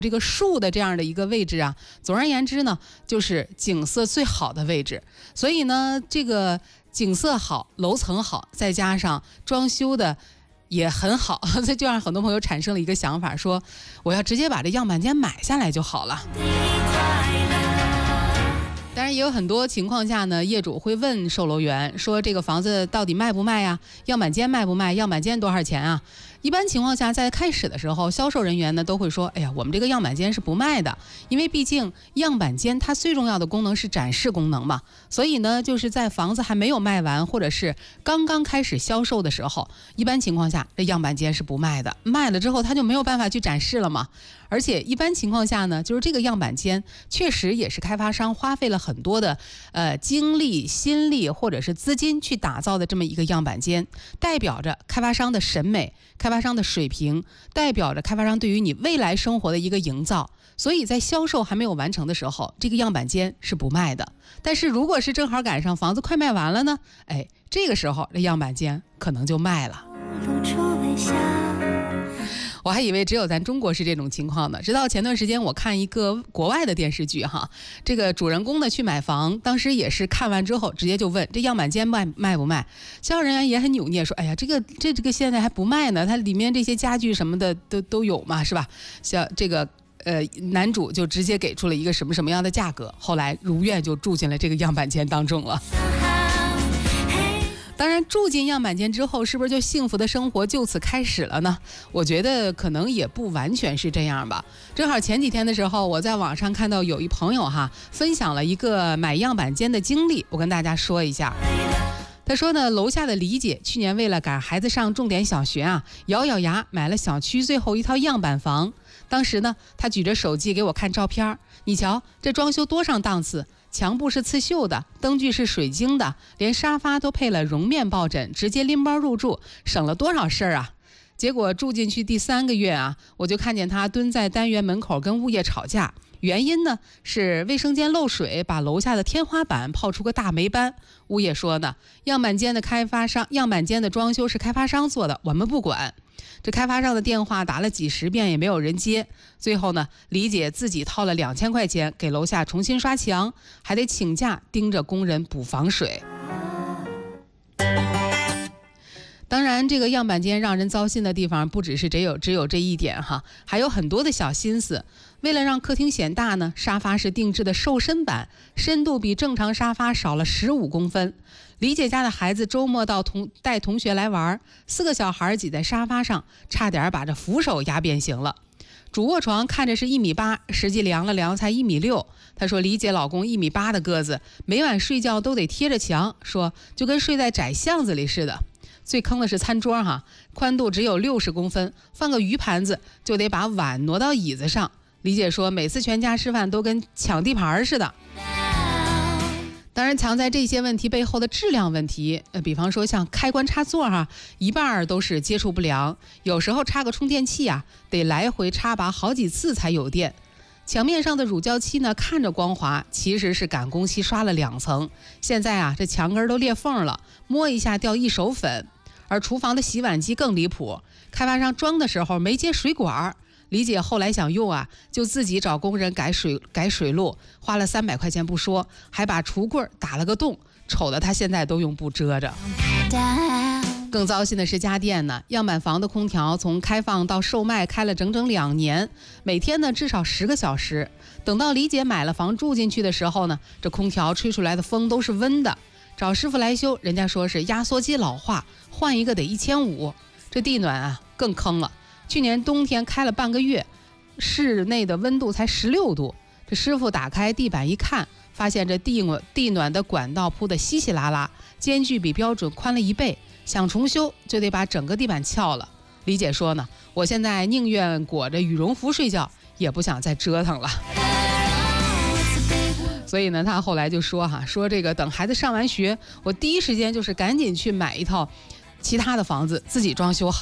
这个树的这样的一个位置啊，总而言之呢，就是景色最好的位置。所以呢，这个景色好，楼层好，再加上装修的也很好，这就让很多朋友产生了一个想法，说我要直接把这样板间买下来就好了。当然也有很多情况下呢，业主会问售楼员说这个房子到底卖不卖呀？样板间卖不卖？样板间多少钱啊？一般情况下，在开始的时候，销售人员呢都会说：“哎呀，我们这个样板间是不卖的，因为毕竟样板间它最重要的功能是展示功能嘛。所以呢，就是在房子还没有卖完，或者是刚刚开始销售的时候，一般情况下这样板间是不卖的。卖了之后，它就没有办法去展示了嘛。而且一般情况下呢，就是这个样板间确实也是开发商花费了很多的精力、心力或者是资金去打造的这么一个样板间，代表着开发商的审美。”开发商的水平代表着开发商对于你未来生活的一个营造，所以在销售还没有完成的时候，这个样板间是不卖的。但是如果是正好赶上房子快卖完了呢，这个时候这样板间可能就卖了。我还以为只有咱中国是这种情况呢，直到前段时间我看一个国外的电视剧哈，这个主人公呢去买房，当时也是看完之后直接就问这样板间卖不卖，销售人员也很扭捏说，哎呀，这个现在还不卖呢，它里面这些家具什么的都有嘛，是吧？像这个男主就直接给出了一个什么样的价格，后来如愿就住进了这个样板间当中了。当然住进样板间之后，是不是就幸福的生活就此开始了呢？我觉得可能也不完全是这样吧。正好前几天的时候，我在网上看到有一朋友分享了一个买样板间的经历，我跟大家说一下。他说呢，楼下的李姐去年为了赶孩子上重点小学咬牙买了小区最后一套样板房。当时呢，他举着手机给我看照片，你瞧这装修多上档次，墙布是刺绣的，灯具是水晶的，连沙发都配了绒面抱枕，直接拎包入住，省了多少事儿啊！结果住进去第3个月我就看见他蹲在单元门口跟物业吵架，原因呢是卫生间漏水，把楼下的天花板泡出个大霉斑。物业说呢，样板间的装修是开发商做的，我们不管。这开发商的电话打了几10遍也没有人接，最后呢，李姐自己掏了2000块钱给楼下重新刷墙，还得请假盯着工人补防水。当然这个样板间让人糟心的地方不只是只有这一点还有很多的小心思。为了让客厅显大呢，沙发是定制的瘦身版，深度比正常沙发少了15公分。李姐家的孩子周末带同学来玩，4个小孩挤在沙发上，差点把这扶手压变形了。主卧床看着是1.8米，实际量了量才1.6米。她说李姐老公1.8米的个子，每晚睡觉都得贴着墙，说就跟睡在窄巷子里似的。最坑的是餐桌宽度只有60公分，放个鱼盘子就得把碗挪到椅子上。李姐说每次全家吃饭都跟抢地盘似的。当然藏在这些问题背后的质量问题，比方说像开关插座一半都是接触不良，有时候插个充电器得来回插拔好几次才有电。墙面上的乳胶漆呢，看着光滑，其实是赶工期刷了2层。现在这墙根都裂缝了，摸一下掉一手粉。而厨房的洗碗机更离谱，开发商装的时候没接水管，李姐后来想用就自己找工人改水路，花了300块钱不说，还把橱柜打了个洞，丑的她现在都用布遮着。更糟心的是家电呢，样板房的空调从开放到售卖开了整整2年，每天呢至少10个小时。等到李姐买了房住进去的时候呢，这空调吹出来的风都是温的。找师傅来修，人家说是压缩机老化，换一个得1500。这地暖更坑了，去年冬天开了半个月，室内的温度才16度。这师傅打开地板一看，发现这地暖的管道铺得稀稀拉拉，间距比标准宽了1倍，想重修就得把整个地板撬了。李姐说呢，我现在宁愿裹着羽绒服睡觉，也不想再折腾了。所以呢，他后来就说说这个等孩子上完学，我第一时间就是赶紧去买一套其他的房子，自己装修好。